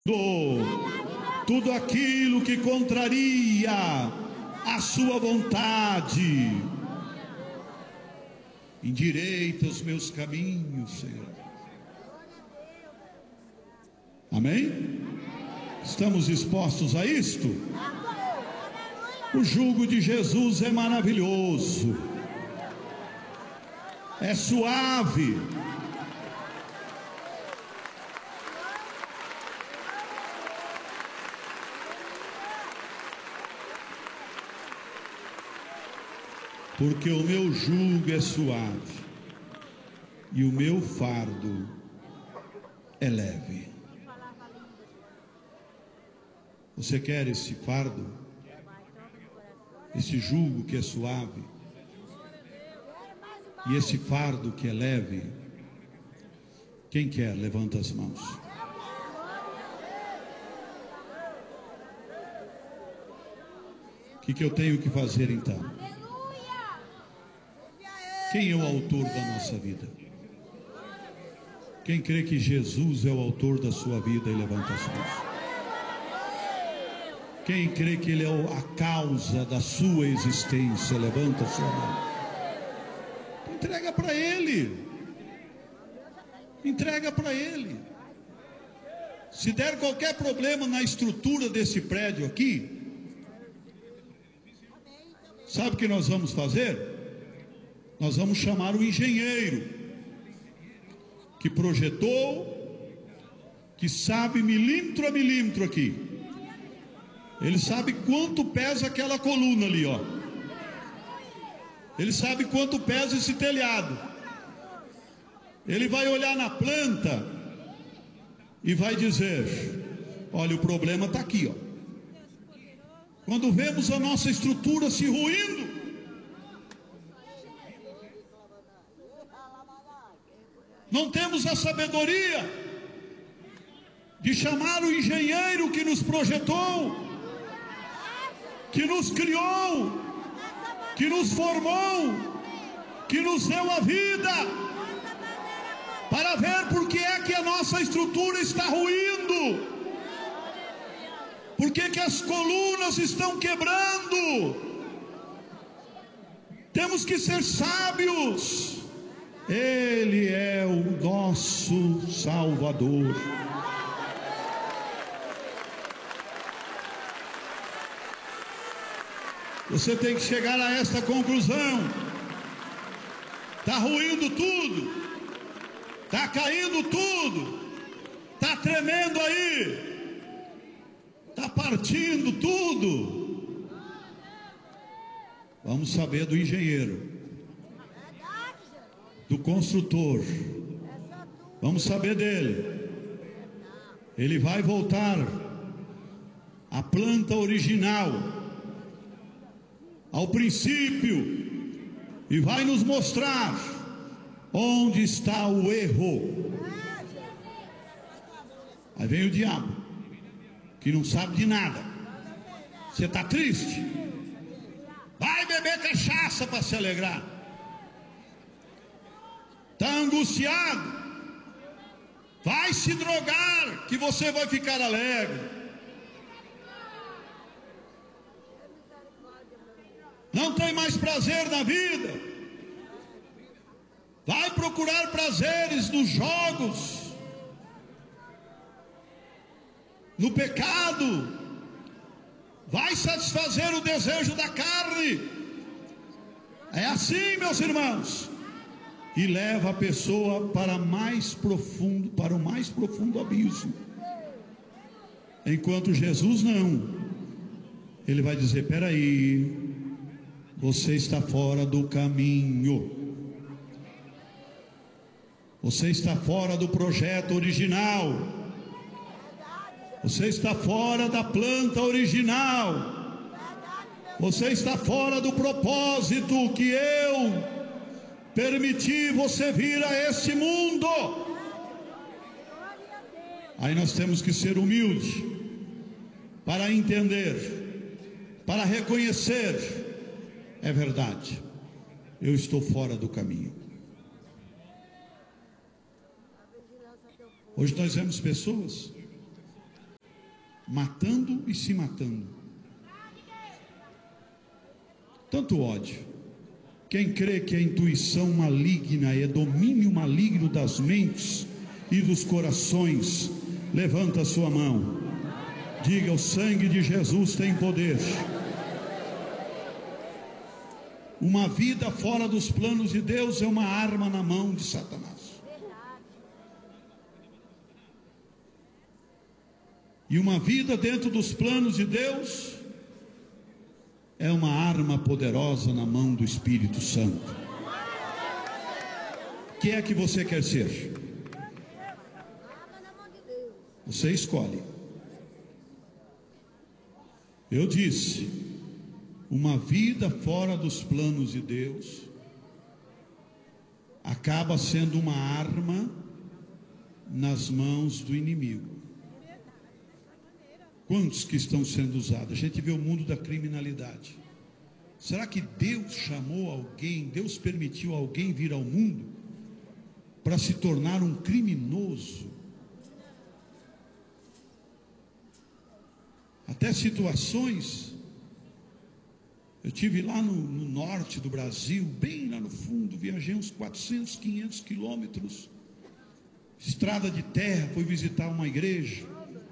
tudo aquilo que contraria a sua vontade. Endireita os meus caminhos, Senhor. Amém? Estamos dispostos a isto? O jugo de Jesus é maravilhoso, é suave. Porque o meu jugo é suave e o meu fardo é leve. Você quer esse fardo? Esse jugo que é suave e esse fardo que é leve? Quem quer? Levanta as mãos. O que eu tenho que fazer então? Quem é o autor da nossa vida? Quem crê que Jesus é o autor da sua vida e levanta as mãos? Quem crê que Ele é a causa da sua existência, levanta a sua mão. Entrega para Ele. Entrega para Ele. Se der qualquer problema na estrutura desse prédio aqui, sabe o que nós vamos fazer? Nós vamos chamar o engenheiro que projetou, que sabe milímetro a milímetro aqui. Ele sabe quanto pesa aquela coluna ali, ó. Ele sabe quanto pesa esse telhado. Ele vai olhar na planta e vai dizer: olha, o problema está aqui, ó. Quando vemos a nossa estrutura se ruindo, não temos a sabedoria de chamar o engenheiro que nos projetou, que nos criou, que nos formou, que nos deu a vida, para ver por que é que a nossa estrutura está ruindo, por que que as colunas estão quebrando. Temos que ser sábios. Ele é o nosso Salvador. Você tem que chegar a esta conclusão. Está ruindo tudo, está caindo tudo, está tremendo aí, está partindo tudo. Vamos saber do engenheiro, do construtor. Vamos saber dele. Ele vai voltar à planta original, ao princípio, e vai nos mostrar onde está o erro. Aí vem o diabo, que não sabe de nada. Você está triste? Vai beber cachaça para se alegrar. Está angustiado? Vai se drogar, que você vai ficar alegre. Não tem mais prazer na vida? Vai procurar prazeres nos jogos, no pecado. Vai satisfazer o desejo da carne. É assim, meus irmãos. E leva a pessoa para o mais profundo abismo. Enquanto Jesus não. Ele vai dizer: peraí, você está fora do caminho. Você está fora do projeto original. Você está fora da planta original. Você está fora do propósito que eu permiti você vir a este mundo. Aí nós temos que ser humildes para entender, para reconhecer. É verdade, eu estou fora do caminho. Hoje nós vemos pessoas matando e se matando. Tanto ódio. Quem crê que a intuição maligna é domínio maligno das mentes e dos corações, levanta a sua mão. Diga: o sangue de Jesus tem poder. Uma vida fora dos planos de Deus é uma arma na mão de Satanás. E uma vida dentro dos planos de Deus é uma arma poderosa na mão do Espírito Santo. O que é que você quer ser? Você escolhe. Eu disse, uma vida fora dos planos de Deus acaba sendo uma arma nas mãos do inimigo. Quantos que estão sendo usados? A gente vê o mundo da criminalidade. Será que Deus chamou alguém, Deus permitiu alguém vir ao mundo para se tornar um criminoso? Até situações, eu tive lá no norte do Brasil, bem lá no fundo, viajei uns 400, 500 quilômetros, estrada de terra, fui visitar uma igreja.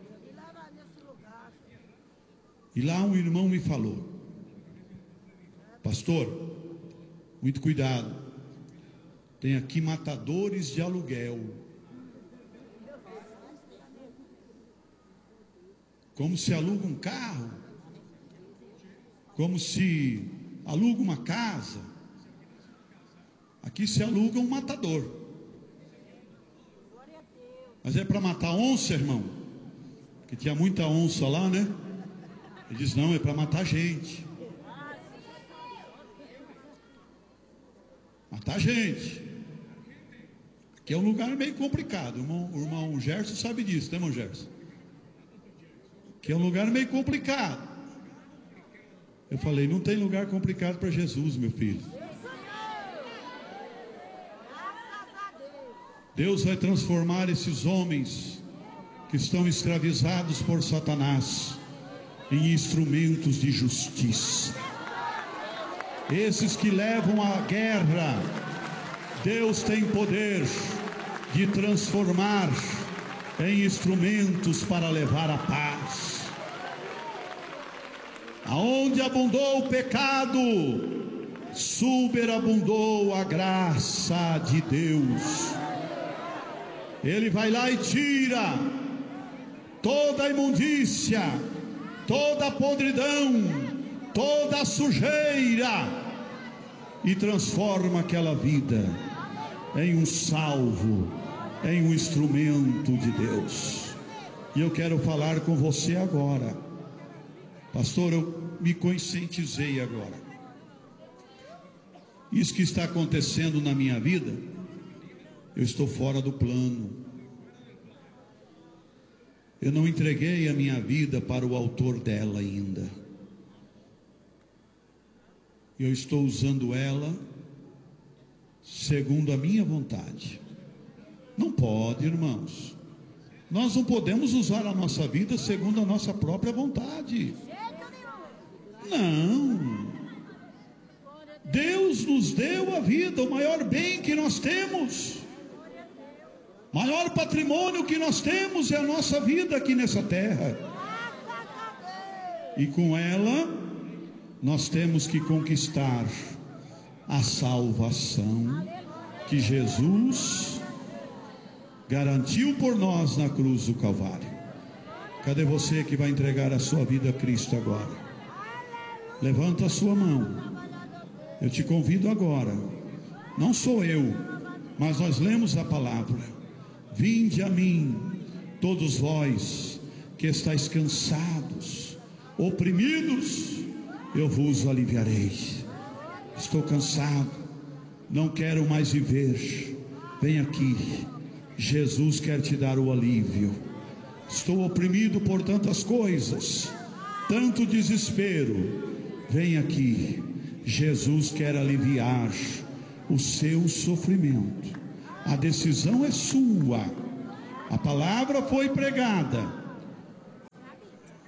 E lá um irmão me falou: pastor, muito cuidado, tem aqui matadores de aluguel. Como se aluga um carro, como se aluga uma casa, aqui se aluga um matador. Mas é para matar onça, irmão? Porque tinha muita onça lá, né? Ele diz: não, é para matar gente. Matar gente. Aqui é um lugar meio complicado. O irmão Gerson sabe disso, né, irmão Gerson? Aqui é um lugar meio complicado. Eu falei: não tem lugar complicado para Jesus, meu filho. Deus vai transformar esses homens que estão escravizados por Satanás em instrumentos de justiça. Esses que levam a guerra, Deus tem poder de transformar em instrumentos para levar a paz. Aonde abundou o pecado, superabundou a graça de Deus. Ele vai lá e tira toda a imundícia, toda a podridão, toda a sujeira e transforma aquela vida em um salvo, em um instrumento de Deus. E eu quero falar com você agora, pastor. Eu me conscientizei agora. Isso que está acontecendo na minha vida, eu estou fora do plano. Eu não entreguei a minha vida para o autor dela ainda. Eu estou usando ela segundo a minha vontade. Não pode, irmãos. Nós não podemos usar a nossa vida segundo a nossa própria vontade. Não. Deus nos deu a vida, o maior bem que nós temos. Maior patrimônio que nós temos é a nossa vida aqui nessa terra. E com ela nós temos que conquistar a salvação que Jesus garantiu por nós na cruz do Calvário. Cadê você que vai entregar a sua vida a Cristo agora? Levanta a sua mão. Eu te convido agora. Não sou eu, mas nós lemos a palavra. Vinde a mim, todos vós que estáis cansados, oprimidos, eu vos aliviarei. Estou cansado, não quero mais viver. Vem aqui, Jesus quer te dar o alívio. Estou oprimido por tantas coisas, tanto desespero. Vem aqui, Jesus quer aliviar o seu sofrimento. A decisão é sua. A palavra foi pregada.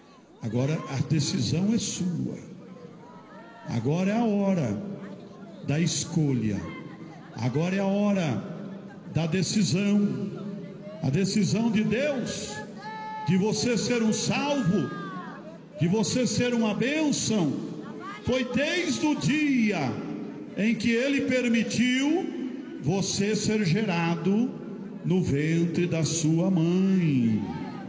Agora a decisão é sua. Agora é a hora da escolha. Agora é a hora da decisão. A decisão de Deus de você ser um salvo, de você ser uma bênção, foi desde o dia em que Ele permitiu você ser gerado no ventre da sua mãe.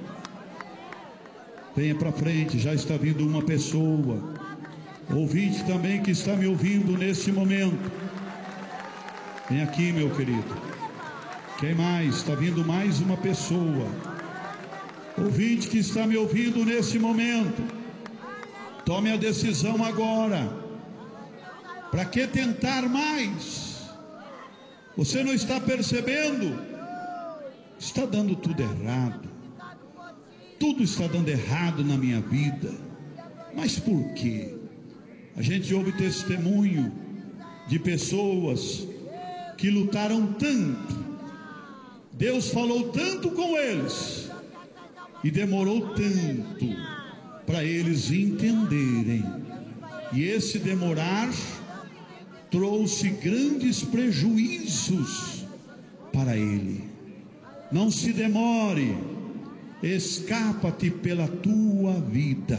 Venha para frente, já está vindo uma pessoa, ouvinte também que está me ouvindo nesse momento. Vem aqui, meu querido. Quem mais? Está vindo mais uma pessoa, ouvinte que está me ouvindo nesse momento. Tome a decisão agora. Para que tentar mais? Você não está percebendo? Está dando tudo errado. Tudo está dando errado na minha vida. Mas por quê? A gente ouve testemunho de pessoas que lutaram tanto. Deus falou tanto com eles e demorou tanto para eles entenderem. E esse demorar trouxe grandes prejuízos para ele. Não se demore, escapa-te pela tua vida.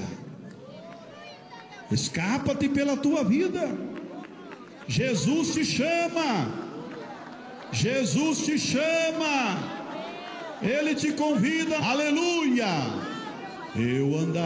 Escapa-te pela tua vida. Jesus te chama. Jesus te chama. Ele te convida. Aleluia. Eu andar